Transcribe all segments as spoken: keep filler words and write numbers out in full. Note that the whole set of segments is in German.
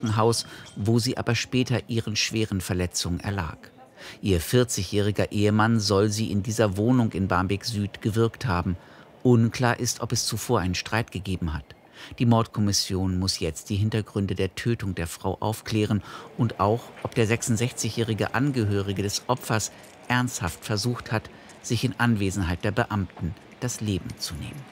Krankenhaus, wo sie aber später ihren schweren Verletzungen erlag. Ihr vierzigjähriger Ehemann soll sie in dieser Wohnung in Barmbek Süd gewirkt haben. Unklar ist, ob es zuvor einen Streit gegeben hat. Die Mordkommission muss jetzt die Hintergründe der Tötung der Frau aufklären und auch, ob der sechsundsechzigjährige Angehörige des Opfers ernsthaft versucht hat, sich in Anwesenheit der Beamten das Leben zu nehmen.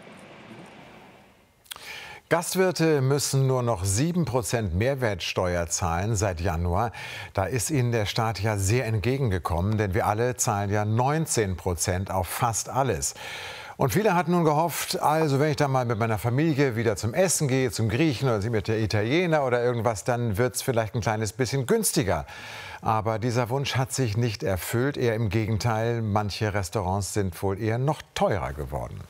Gastwirte müssen nur noch sieben Prozent Mehrwertsteuer zahlen seit Januar. Da ist ihnen der Staat ja sehr entgegengekommen, denn wir alle zahlen ja neunzehn Prozent auf fast alles. Und viele hatten nun gehofft, also wenn ich dann mal mit meiner Familie wieder zum Essen gehe, zum Griechen oder mit der Italiener oder irgendwas, dann wird es vielleicht ein kleines bisschen günstiger. Aber dieser Wunsch hat sich nicht erfüllt, eher im Gegenteil, manche Restaurants sind wohl eher noch teurer geworden.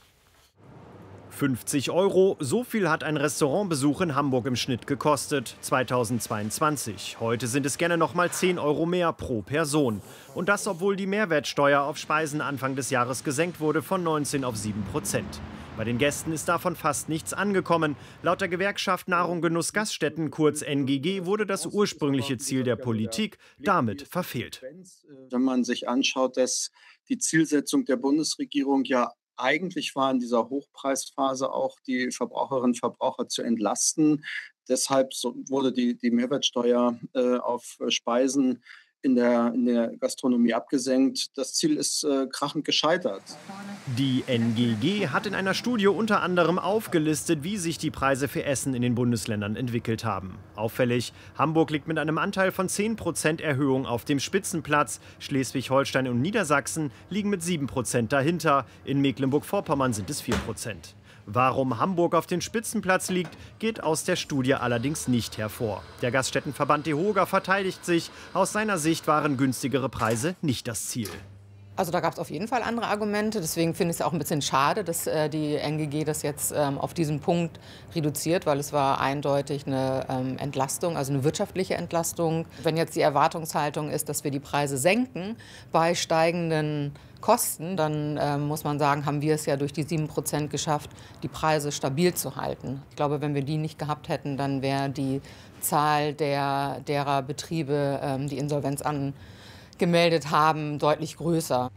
fünfzig Euro, so viel hat ein Restaurantbesuch in Hamburg im Schnitt gekostet, zweitausendzweiundzwanzig. Heute sind es gerne noch mal zehn Euro mehr pro Person. Und das, obwohl die Mehrwertsteuer auf Speisen Anfang des Jahres gesenkt wurde von neunzehn auf sieben Prozent. Bei den Gästen ist davon fast nichts angekommen. Laut der Gewerkschaft Nahrung Genuss Gaststätten, kurz N G G, wurde das ursprüngliche Ziel der Politik damit verfehlt. Wenn man sich anschaut, dass die Zielsetzung der Bundesregierung ja eigentlich war, in dieser Hochpreisphase auch die Verbraucherinnen und Verbraucher zu entlasten. Deshalb wurde die, die Mehrwertsteuer äh, auf Speisen in der, in der Gastronomie abgesenkt. Das Ziel ist äh, krachend gescheitert. Die N G G hat in einer Studie unter anderem aufgelistet, wie sich die Preise für Essen in den Bundesländern entwickelt haben. Auffällig, Hamburg liegt mit einem Anteil von zehn Prozent Erhöhung auf dem Spitzenplatz. Schleswig-Holstein und Niedersachsen liegen mit sieben Prozent dahinter. In Mecklenburg-Vorpommern sind es vier Prozent. Warum Hamburg auf dem Spitzenplatz liegt, geht aus der Studie allerdings nicht hervor. Der Gaststättenverband DEHOGA verteidigt sich. Aus seiner Sicht waren günstigere Preise nicht das Ziel. Also da gab es auf jeden Fall andere Argumente. Deswegen finde ich es auch ein bisschen schade, dass äh, die N G G das jetzt ähm, auf diesen Punkt reduziert, weil es war eindeutig eine ähm, Entlastung, also eine wirtschaftliche Entlastung. Wenn jetzt die Erwartungshaltung ist, dass wir die Preise senken bei steigenden Kosten, dann äh, muss man sagen, haben wir es ja durch die sieben Prozent geschafft, die Preise stabil zu halten. Ich glaube, wenn wir die nicht gehabt hätten, dann wäre die Zahl der, derer Betriebe, ähm, die Insolvenz angemeldet haben, deutlich größer.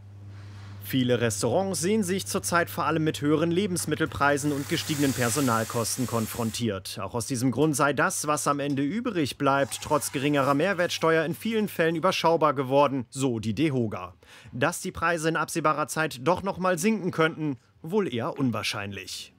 Viele Restaurants sehen sich zurzeit vor allem mit höheren Lebensmittelpreisen und gestiegenen Personalkosten konfrontiert. Auch aus diesem Grund sei das, was am Ende übrig bleibt, trotz geringerer Mehrwertsteuer in vielen Fällen überschaubar geworden, so die DEHOGA. Dass die Preise in absehbarer Zeit doch noch mal sinken könnten, wohl eher unwahrscheinlich.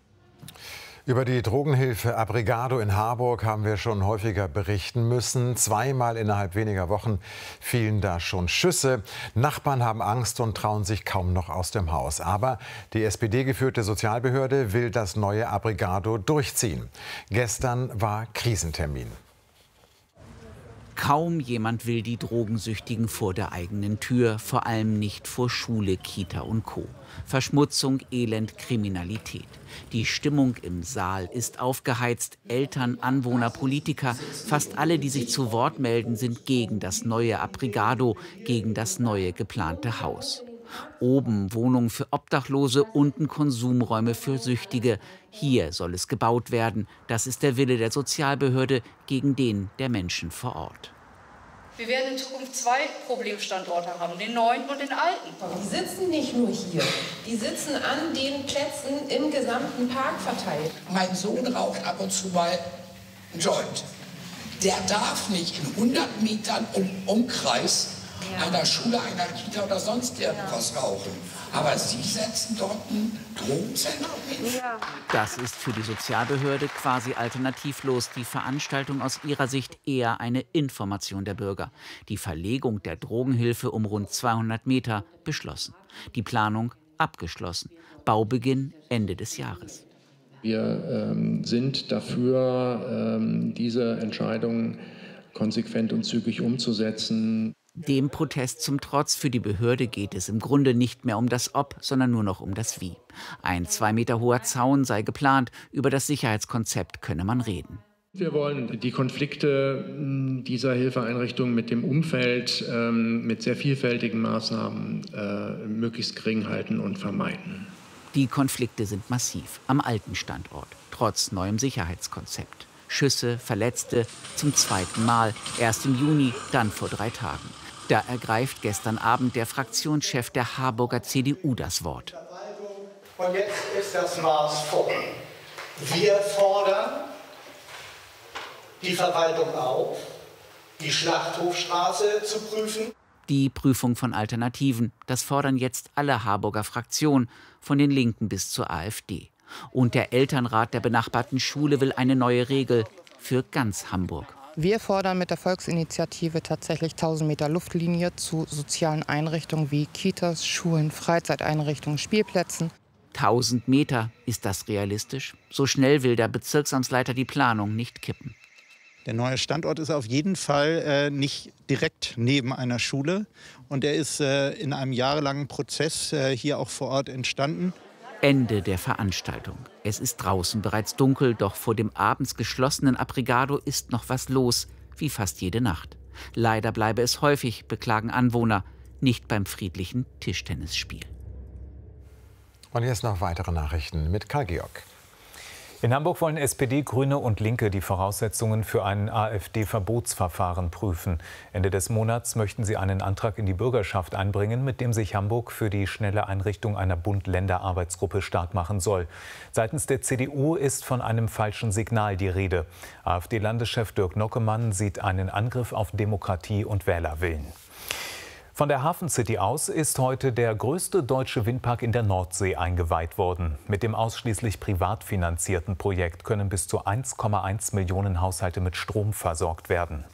Über die Drogenhilfe Abrigado in Harburg haben wir schon häufiger berichten müssen. Zweimal innerhalb weniger Wochen fielen da schon Schüsse. Nachbarn haben Angst und trauen sich kaum noch aus dem Haus. Aber die S P D-geführte Sozialbehörde will das neue Abrigado durchziehen. Gestern war Krisentermin. Kaum jemand will die Drogensüchtigen vor der eigenen Tür, vor allem nicht vor Schule, Kita und Co. Verschmutzung, Elend, Kriminalität. Die Stimmung im Saal ist aufgeheizt. Eltern, Anwohner, Politiker, fast alle, die sich zu Wort melden, sind gegen das neue Abrigado, gegen das neue geplante Haus. Oben Wohnungen für Obdachlose, unten Konsumräume für Süchtige. Hier soll es gebaut werden. Das ist der Wille der Sozialbehörde gegen den der Menschen vor Ort. Wir werden in Zukunft zwei Problemstandorte haben, den neuen und den alten. Die sitzen nicht nur hier, die sitzen an den Plätzen im gesamten Park verteilt. Mein Sohn raucht ab und zu mal einen Joint. Der darf nicht in hundert Metern um Umkreis ja. einer Schule, einer Kita oder sonst irgendwas ja. rauchen. Aber Sie setzen dort ein Drogenzentrum hin? Ja. Das ist für die Sozialbehörde quasi alternativlos. Die Veranstaltung aus ihrer Sicht eher eine Information der Bürger. Die Verlegung der Drogenhilfe um rund zweihundert Meter beschlossen. Die Planung abgeschlossen. Baubeginn Ende des Jahres. Wir ähm, sind dafür, ähm, diese Entscheidung konsequent und zügig umzusetzen. Dem Protest zum Trotz, für die Behörde geht es im Grunde nicht mehr um das Ob, sondern nur noch um das Wie. Ein zwei Meter hoher Zaun sei geplant, über das Sicherheitskonzept könne man reden. Wir wollen die Konflikte dieser Hilfeeinrichtungen mit dem Umfeld ähm, mit sehr vielfältigen Maßnahmen äh, möglichst gering halten und vermeiden. Die Konflikte sind massiv am alten Standort, trotz neuem Sicherheitskonzept. Schüsse, Verletzte, zum zweiten Mal. Erst im Juni, dann vor drei Tagen. Da ergreift gestern Abend der Fraktionschef der Harburger C D U das Wort. Und jetzt ist das Maß voll. Wir fordern die Verwaltung auf, die Schlachthofstraße zu prüfen. Die Prüfung von Alternativen, das fordern jetzt alle Harburger Fraktionen, von den Linken bis zur AfD. Und der Elternrat der benachbarten Schule will eine neue Regel für ganz Hamburg. Wir fordern mit der Volksinitiative tatsächlich tausend Meter Luftlinie zu sozialen Einrichtungen wie Kitas, Schulen, Freizeiteinrichtungen, Spielplätzen. tausend Meter, ist das realistisch? So schnell will der Bezirksamtsleiter die Planung nicht kippen. Der neue Standort ist auf jeden Fall äh, nicht direkt neben einer Schule. Und er ist äh, in einem jahrelangen Prozess äh, hier auch vor Ort entstanden. Ende der Veranstaltung. Es ist draußen bereits dunkel, doch vor dem abends geschlossenen Abrigado ist noch was los, wie fast jede Nacht. Leider bleibe es häufig, beklagen Anwohner, nicht beim friedlichen Tischtennisspiel. Und jetzt noch weitere Nachrichten mit Karl Georg. In Hamburg wollen S P D, Grüne und Linke die Voraussetzungen für ein AfD-Verbotsverfahren prüfen. Ende des Monats möchten sie einen Antrag in die Bürgerschaft einbringen, mit dem sich Hamburg für die schnelle Einrichtung einer Bund-Länder-Arbeitsgruppe stark machen soll. Seitens der C D U ist von einem falschen Signal die Rede. AfD-Landeschef Dirk Nockemann sieht einen Angriff auf Demokratie und Wählerwillen. Von der Hafen City aus ist heute der größte deutsche Windpark in der Nordsee eingeweiht worden. Mit dem ausschließlich privat finanzierten Projekt können bis zu eins Komma eins Millionen Haushalte mit Strom versorgt werden.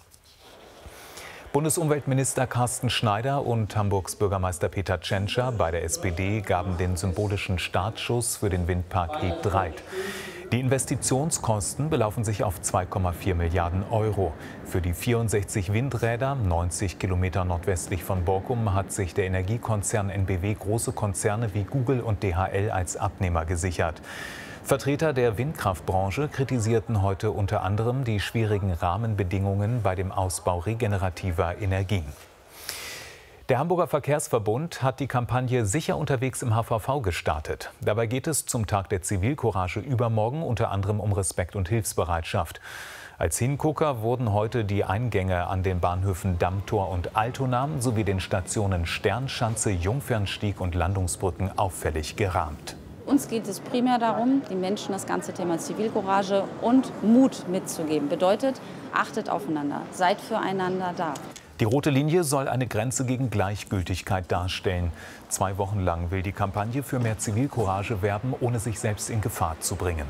Bundesumweltminister Carsten Schneider und Hamburgs Bürgermeister Peter Tschentscher bei der S P D gaben den symbolischen Startschuss für den Windpark He Dreiht. Die Investitionskosten belaufen sich auf zwei Komma vier Milliarden Euro. Für die vierundsechzig Windräder, neunzig Kilometer nordwestlich von Borkum, hat sich der Energiekonzern N B W große Konzerne wie Google und D H L als Abnehmer gesichert. Vertreter der Windkraftbranche kritisierten heute unter anderem die schwierigen Rahmenbedingungen bei dem Ausbau regenerativer Energien. Der Hamburger Verkehrsverbund hat die Kampagne Sicher unterwegs im H V V gestartet. Dabei geht es zum Tag der Zivilcourage übermorgen unter anderem um Respekt und Hilfsbereitschaft. Als Hingucker wurden heute die Eingänge an den Bahnhöfen Dammtor und Altona sowie den Stationen Sternschanze, Jungfernstieg und Landungsbrücken auffällig gerahmt. Uns geht es primär darum, den Menschen das ganze Thema Zivilcourage und Mut mitzugeben. Bedeutet, achtet aufeinander, seid füreinander da. Die rote Linie soll eine Grenze gegen Gleichgültigkeit darstellen. Zwei Wochen lang will die Kampagne für mehr Zivilcourage werben, ohne sich selbst in Gefahr zu bringen.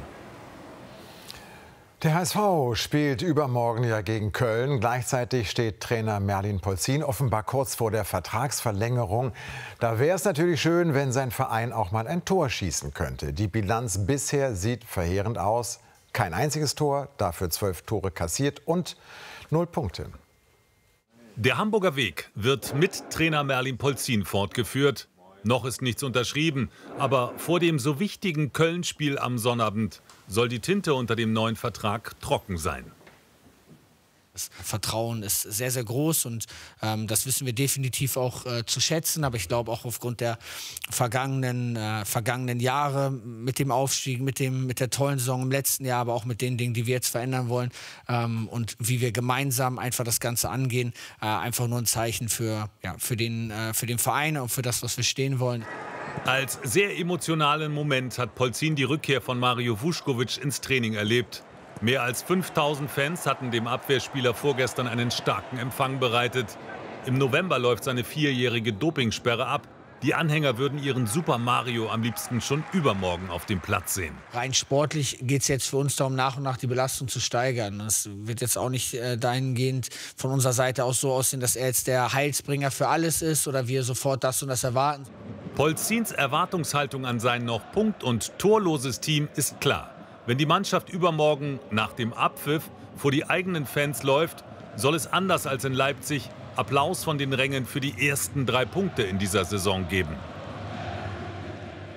Der H S V spielt übermorgen ja gegen Köln. Gleichzeitig steht Trainer Merlin Polzin offenbar kurz vor der Vertragsverlängerung. Da wäre es natürlich schön, wenn sein Verein auch mal ein Tor schießen könnte. Die Bilanz bisher sieht verheerend aus. Kein einziges Tor, dafür zwölf Tore kassiert und null Punkte. Der Hamburger Weg wird mit Trainer Merlin Polzin fortgeführt. Noch ist nichts unterschrieben, aber vor dem so wichtigen Köln-Spiel am Sonnabend soll die Tinte unter dem neuen Vertrag trocken sein. Das Vertrauen ist sehr, sehr groß und ähm, das wissen wir definitiv auch äh, zu schätzen. Aber ich glaube auch aufgrund der vergangenen, äh, vergangenen Jahre mit dem Aufstieg, mit, dem, mit der tollen Saison im letzten Jahr, aber auch mit den Dingen, die wir jetzt verändern wollen ähm, und wie wir gemeinsam einfach das Ganze angehen, äh, einfach nur ein Zeichen für, ja, für, den, äh, für den Verein und für das, was wir stehen wollen. Als sehr emotionalen Moment hat Polzin die Rückkehr von Mario Vuskovic ins Training erlebt. Mehr als fünftausend Fans hatten dem Abwehrspieler vorgestern einen starken Empfang bereitet. Im November läuft seine vierjährige Dopingsperre ab. Die Anhänger würden ihren Super Mario am liebsten schon übermorgen auf dem Platz sehen. Rein sportlich geht es jetzt für uns darum, nach und nach die Belastung zu steigern. Das wird jetzt auch nicht äh, dahingehend von unserer Seite aus so aussehen, dass er jetzt der Heilsbringer für alles ist oder wir sofort das und das erwarten. Polzins Erwartungshaltung an sein noch punkt- und torloses Team ist klar. Wenn die Mannschaft übermorgen nach dem Abpfiff vor die eigenen Fans läuft, soll es anders als in Leipzig Applaus von den Rängen für die ersten drei Punkte in dieser Saison geben.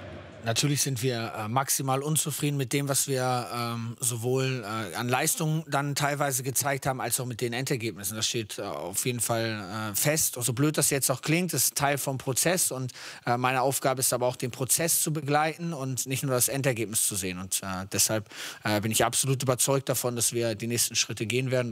Natürlich sind wir äh, maximal unzufrieden mit dem, was wir ähm, sowohl äh, an Leistungen dann teilweise gezeigt haben, als auch mit den Endergebnissen. Das steht äh, auf jeden Fall äh, fest. Und so blöd das jetzt auch klingt, ist Teil vom Prozess. Und äh, meine Aufgabe ist aber auch, den Prozess zu begleiten und nicht nur das Endergebnis zu sehen. Und äh, deshalb äh, bin ich absolut überzeugt davon, dass wir die nächsten Schritte gehen werden.